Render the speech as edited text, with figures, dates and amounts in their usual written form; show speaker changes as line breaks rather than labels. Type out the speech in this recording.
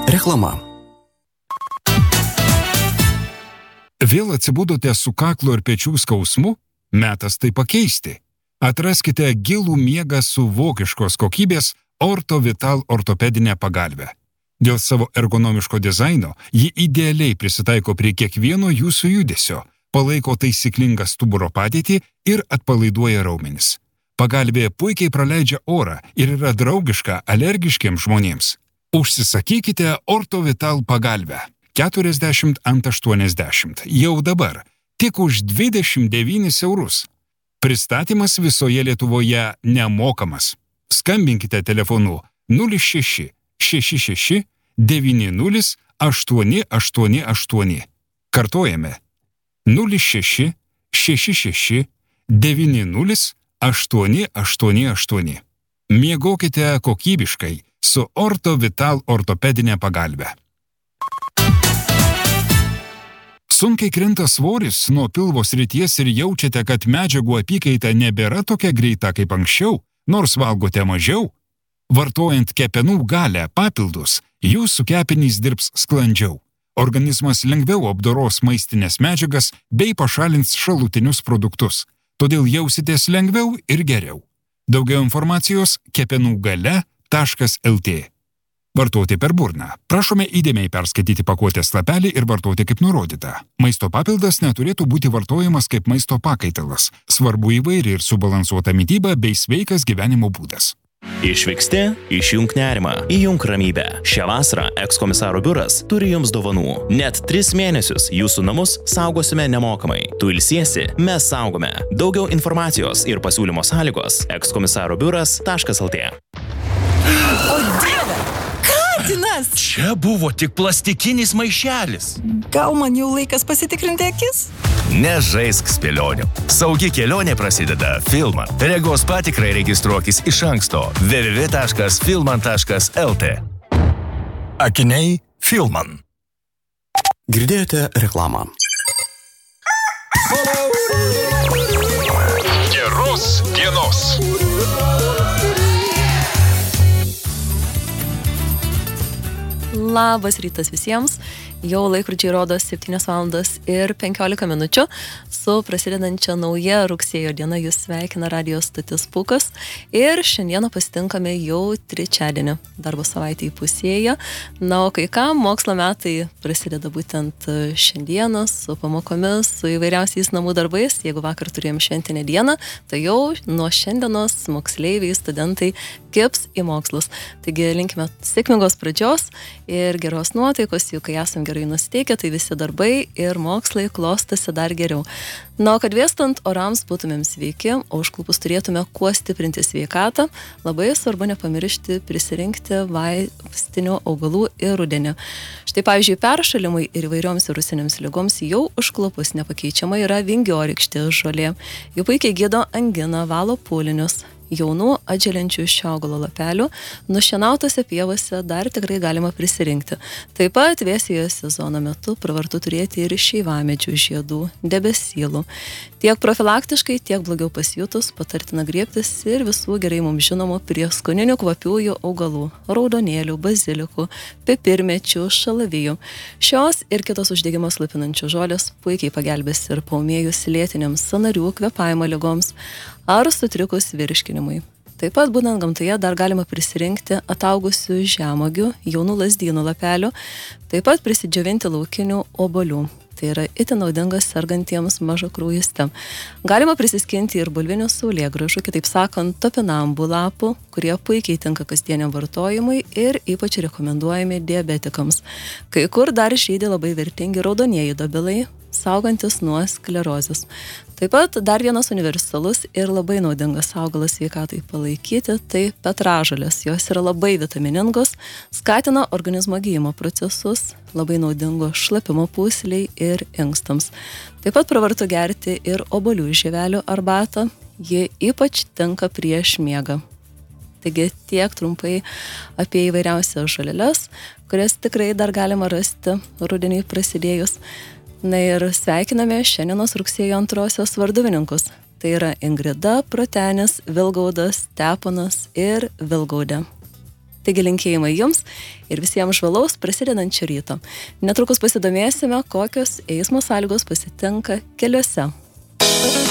Reklama. Vėl atsibudote su kaklo ir pečių skausmu? Metas tai pakeisti. Atraskite gilų miegą su vokiškos kokybės Orto Vital ortopedinę pagalvę. Dėl savo ergonomiško dizaino ji idealiai prisitaiko prie kiekvieno jūsų judesio, palaiko taisyklingą stuburo padėtį ir atpalaiduoja raumenis. Pagalvė puikiai praleidžia orą ir yra draugiška alergiškiems žmonėms. Užsisakykite Orto Vital pagalvę 40 ant 80 jau dabar, tik už 29 eurus. Pristatymas visoje Lietuvoje nemokamas. Skambinkite telefonu 06 66 90 888. Kartojame 06 66 90 888. Miegokite kokybiškai su Orto Vital ortopedinė pagalvė. Sunkiai krinta svoris nuo pilvo srities ir jaučiate, kad medžiagų apykaita nebėra tokia greita kaip anksčiau, nors valgote mažiau? Vartojant kepenų galę papildus, jūsų kepenys dirbs sklandžiau. Organizmas lengviau apdoros maistinės medžiagas bei pašalins šalutinius produktus. Todėl jausitės lengviau ir geriau. Daugiau informacijos kepenugale.lt. Vartoti per burną. Prašome įdėmiai perskaityti pakuotės lapelį ir vartoti kaip nurodyta. Maisto papildas neturėtų būti vartojamas kaip maisto pakaitalas. Svarbu įvairi ir subalansuota mityba bei sveikas gyvenimo būdas.
Išvyksti, išjunk nerimą, įjunk ramybę. Šią vasarą ekskomisaro biuras turi jums dovanų. Net 3 mėnesius jūsų namus saugosime nemokamai. Tu ilsiesi, mes saugome. Daugiau informacijos ir pasiūlymo sąlygos ekskomisarobiuras.lt.
O Dieve! Katinas!
Čia buvo tik plastikinis maišelis.
Gal man jau laikas pasitikrinti akis?
Nežaisk spėlionių. Saugi kelionė prasideda Filman. Regos patikrai registruokis iš anksto www.filman.lt.
Akiniai Filman. Girdėjote reklamą.
Geros dienos.
Labas rytas visiems. Jau laikrodžiai rodo 7:15 su prasidedančia nauja rugsėjo diena jūs sveikina radijo stotis Pūkas ir šiandieną pasitinkame jau trečiadienį. Darbo savaitė įpusėja. Na, o kai ką, mokslo metai prasideda būtent šiandieną su pamokomis, su įvairiausiais namų darbais. Jeigu vakar turėjom šventinę dieną, tai jau nuo šiandienos moksleiviai, studentai kibs į mokslus. Taigi linkime sėkmingos pradžios ir geros nuotaikos, juk kai esam gerai nusiteikę, tai visi darbai ir mokslai klostosi dar geriau. Na, o kad vėstant orams būtumėm sveiki, o užklupus turėtume kuo stiprinti sveikatą, labai svarbu nepamiršti prisirinkti vaistinių augalų ir rudenį. Štai, pavyzdžiui, peršalimui ir įvairioms virusinėms ligoms jau užklupus nepakeičiama yra vingiorykštės žolė. Jau puikiai gydo anginą, valo pūlinius. Jaunų atželenčių šio augalo lapelių nušienautose pievose dar tikrai galima prisirinkti. Taip pat vėsiojo sezono metu pravartu turėti ir šeivamedžių žiedų, debesylų. Tiek profilaktiškai, tiek blogiau pasijutus patartina griebtis ir visų gerai mums žinomų prieskoninių kvapiųjų augalų – raudonėlių, bazilikų, pipirmėčių, šalavijų. Šios ir kitos uždegimą slopinančios žolės puikiai pagelbės ir paūmėjus lėtiniams sąnarių kvėpavimo ligoms ar sutrikus virškinimui. Taip pat, būnant gamtoje, dar galima prisirinkti ataugusių žemuogių, jaunų lazdynų lapelių, taip pat prisidžiovinti laukinių obuolių. Tai yra itin naudingas sergantiems mažakraujystėm. Galima prisiskinti ir bulvinių saulėgrąžų, kitaip sakant, topinambų lapų, kurie puikiai tinka kasdieniam vartojimui ir ypač rekomenduojami diabetikams. Kai kur dar žydi labai vertingi raudonieji dobilai, saugantis nuo sklerozės. Taip pat dar vienas universalus ir labai naudingas augalas sveikatai palaikyti, tai petražolės. Jos yra labai vitaminingos, skatina organizmo gyjimo procesus, labai naudingo šlapimo pūslei ir inkstams. Taip pat pravartu gerti ir obuolių žievelių arbatą, ji ypač tinka prieš miegą. Taigi tiek trumpai apie įvairiausias žoleles, kurias tikrai dar galima rasti rudenį prasidėjus. Na ir sveikiname šiandienos rugsėjo 2 varduvininkus. Tai yra Ingrida, Protenis, Vilgaudas, Steponas ir Vilgaudė. Taigi linkėjimai jums ir visiems žvalaus prasidedančio ryto. Netrukus pasidomėsime, kokios eismo sąlygos pasitinka keliuose.